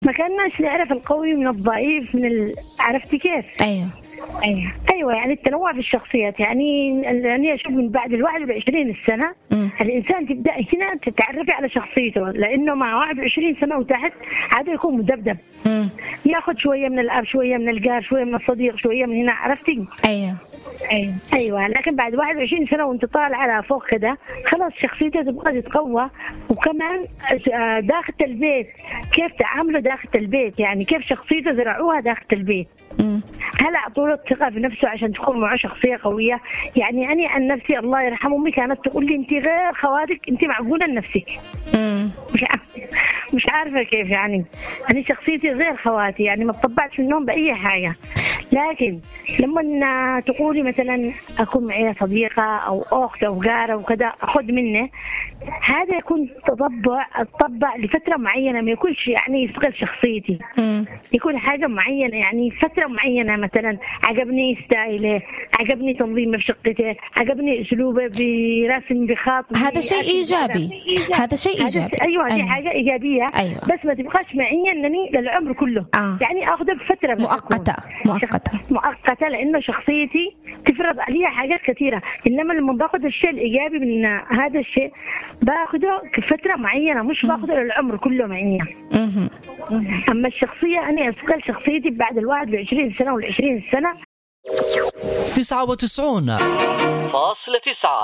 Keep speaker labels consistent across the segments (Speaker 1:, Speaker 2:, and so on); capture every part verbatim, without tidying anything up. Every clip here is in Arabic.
Speaker 1: ما كناش نعرف القوي من الضعيف من ال... عرفتي كيف؟
Speaker 2: أيوه
Speaker 1: أيوه أيوه يعني التنوع في الشخصيات. يعني يعني أشوف من بعد الواحد والعشرين السنة م. الإنسان تبدأ هنا تتعرفي على شخصيته، لأنه مع واحد وعشرين سنة وتحت عادة يكون مدبدب، م. ياخذ شوية من الأب شوية من الجار شوية من الصديق شوية من هنا، عرفتي؟
Speaker 2: أيوه
Speaker 1: أيوه أيوه لكن بعد واحد وعشرين سنة وأنت طالع على فوق كده خلاص شخصيته تبغى تتقوى. وكمان داخل البيت كيف تعاملوا داخل البيت، يعني كيف شخصيته زرعوها داخل البيت. م. هل أعطوا له الثقة في نفسه عشان تكون معه شخصية قوية؟ يعني أنا عن نفسي الله يرحم أمي كانت تقول لي أنت غير خواتك، أنت معقولة لنفسك. مش مش عارفة كيف يعني أنا شخصيتي غير خواتي، يعني ما تطبعت منهم بأي حاجة. لكن لما تقولي مثلا أكون معي صديقة أو أخت أو جارة وكذا أخذ منه، هذا يكون تطبع تطبع لفترة معينة، ما يكونش يعني يصغر شخصيتي. م. يكون حاجة معينة يعني فترة معينة، مثلا عجبني ستايله، عجبني تنظيمه في شقته، عجبني أسلوبه برسم بخط.
Speaker 2: هذا شيء إيجابي. هذا شيء إيجابي.
Speaker 1: أيوة هذه أيوة. حاجة إيجابية.
Speaker 2: أيوة.
Speaker 1: بس ما تبقاش معي أنني للعمر كله.
Speaker 2: آه.
Speaker 1: يعني أخذه بفترة
Speaker 2: مؤقتة مؤقتة
Speaker 1: مؤقتة لأنه شخصيتي تفرض عليها حاجات كثيرة. إنما لما باخذ الشيء الإيجابي من هذا الشيء باخذه كفترة معينة، مش باخذه للعمر كله معي. أما الشخصية أنا أسقل شخصيتي بعد الواحد والعشرين سنة والعشرين سنة.
Speaker 3: تسعة وتسعون فاصلة تسعة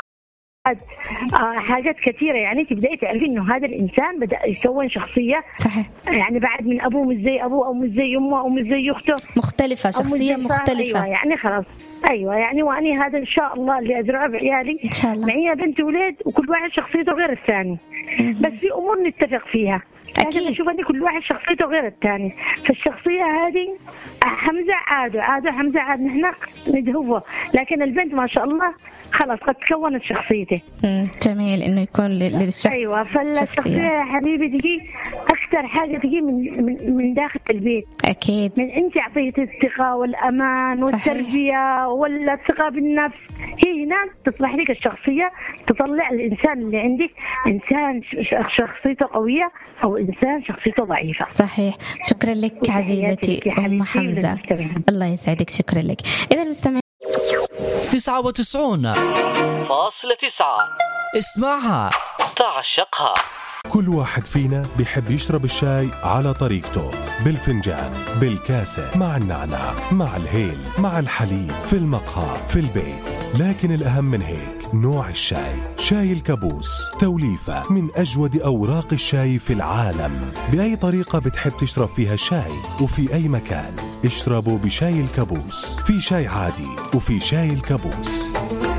Speaker 1: آه حاجات كثيرة يعني تبدأي تعرفي إنه هذا الإنسان بدأ يكون شخصية.
Speaker 2: صحيح.
Speaker 1: يعني بعد من أبوه مش زي أبوه أو مش زي أمه أو مش زي أخته،
Speaker 2: مختلفة شخصية مختلفة.
Speaker 1: أيوة يعني خلاص أيوة يعني وأني هذا إن شاء الله اللي أزرعه بعيالي
Speaker 2: إن شاء الله.
Speaker 1: معي بنت ولاد وكل واحد شخصيته غير الثاني. بس في أمور نتفق فيها، لكن نشوف أن كل واحد شخصيته غير الثاني. فالشخصية هذه حمزة عادة عادة حمزة عاد نحن ندهوه، لكن البنت ما شاء الله خلاص قد تكونت شخصيته.
Speaker 2: جميل إنه يكون للشخص.
Speaker 1: أيوة فالشخصية يا حبيبي تجي أكثر حاجة تجي من من, من داخل البيت.
Speaker 2: أكيد.
Speaker 1: من أنت أعطيت الثقة والأمان والتربية ولا الثقة بالنفس، هي هنا تصبح لك الشخصية، تطلع الإنسان اللي عندك إنسان شخصيته قوية أو إنسان شخصيته ضعيفة.
Speaker 2: صحيح. شكرا لك عزيزتي أم حمزة، الله يسعدك. شكرا لك. إذا المستمعين
Speaker 3: تسعة وتسعون فاصلة تسعة اسمعها تعشقها.
Speaker 4: كل واحد فينا بيحب يشرب الشاي على طريقته، بالفنجان، بالكاسة، مع النعناع، مع الهيل، مع الحليب، في المقهى، في البيت. لكن الأهم من هيك نوع الشاي. شاي الكابوس توليفة من أجود أوراق الشاي في العالم. بأي طريقة بتحب تشرب فيها الشاي وفي أي مكان اشربوا بشاي الكابوس. في شاي عادي وفي شاي الكابوس.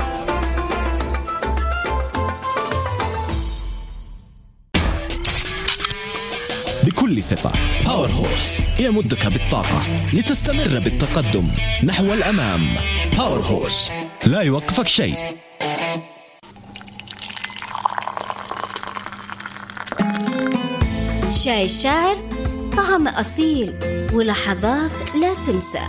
Speaker 5: بكل ثقة باور هورس يمدك بالطاقة لتستمر بالتقدم نحو الأمام. باور هورس لا يوقفك شيء.
Speaker 6: شاي الشاعر طعم أصيل ولحظات لا تنسى.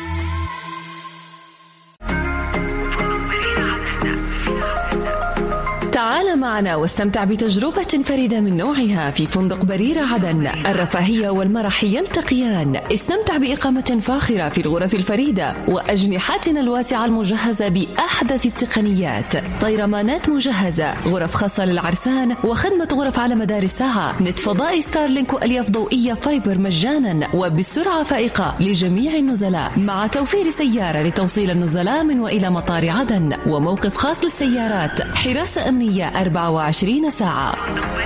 Speaker 7: تعال معنا واستمتع بتجربة فريدة من نوعها في فندق بريرة عدن. الرفاهية والمرح يلتقيان. استمتع بإقامة فاخرة في الغرف الفريدة وأجنحتنا الواسعة المجهزة بأحدث التقنيات، طيرمانات مجهزة، غرف خاصة للعرسان، وخدمة غرف على مدار الساعة، نت فضائي ستارلينك وألياف ضوئية فايبر مجانا وبسرعة فائقة لجميع النزلاء، مع توفير سيارة لتوصيل النزلاء من وإلى مطار عدن، وموقف خاص للسيارات، حراسة أمنية أربعة وعشرين ساعة.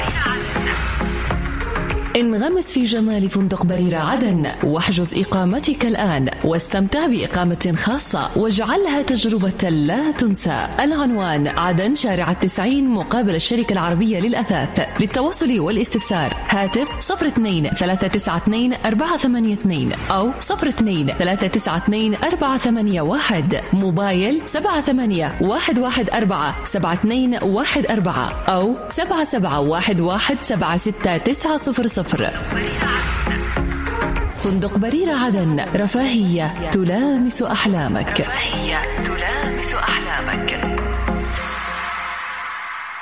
Speaker 7: انغمس في جمال فندق بريرة عدن واحجز إقامتك الآن واستمتع بإقامة خاصة واجعلها تجربة لا تنسى. العنوان عدن شارع التسعين مقابل الشركة العربية للأثاث. للتواصل والاستفسار هاتف صفر اثنين ثلاثة تسعة اثنين أربعة ثمانية اثنين أو صفر اثنين ثلاثة تسعة اثنين أربعة ثمانية واحد. موبايل سبعة ثمانية واحد واحد أربعة سبعة اثنين واحد أربعة أو سبعة سبعة واحد واحد سبعة ستة تسعة صفر صفر. فندق بريرة عدن، رفاهية تلامس أحلامك. رفاهية تلامس أحلامك.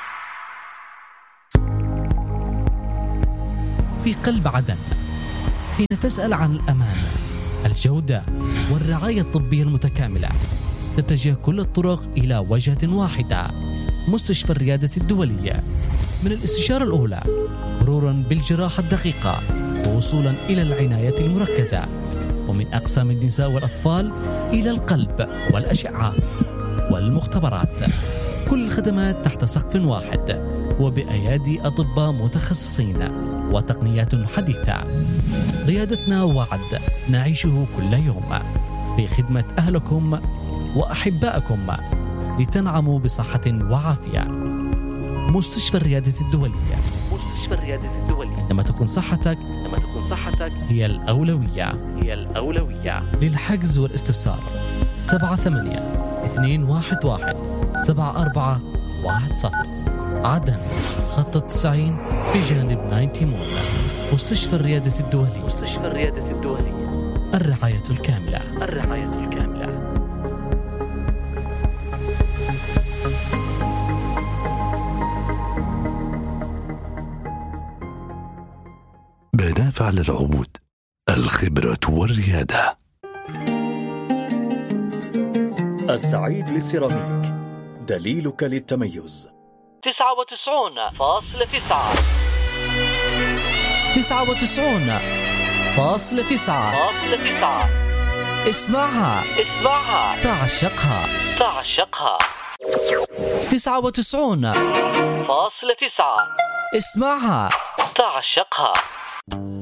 Speaker 3: في قلب عدن حين تسأل عن الأمان، الجودة والرعاية الطبية المتكاملة، تتجه كل الطرق إلى وجهة واحدة: مستشفى الريادة الدولية. من الاستشارة الأولى مرورا بالجراحة الدقيقة ووصولا إلى العناية المركزة، ومن أقسام النساء والأطفال إلى القلب والأشعة والمختبرات، كل الخدمات تحت سقف واحد وبأيادي أطباء متخصصين وتقنيات حديثة. ريادتنا وعد نعيشه كل يوم في خدمة أهلكم وأحبائكم لتنعموا بصحة وعافية. مستشفى الريادة الدولية. مستشفى الريادة الدولية. لما تكون صحتك لما تكون صحتك هي الأولوية هي الأولوية. للحجز والاستفسار سبعة ثمانية اثنين واحد واحد سبعة أربعة واحد صفر. عدن خط التسعين في جانب ناينتي مول. مستشفى الريادة الدولية. مستشفى الريادة الدولية. الرعاية الكاملة. الرعاية الكاملة.
Speaker 8: منافع للعمود، الخبرة والريادة.
Speaker 9: السعيد للسيراميك، دليلك للتميز.
Speaker 3: تسعة وتسعون فاصلة تسعة تسعة وتسعون فاصلة تسعة فاصلة تسعة. اسمعها اسمعها تعشقها تعشقها. تسعة وتسعون فاصلة تسعة. اسمعها تعشقها.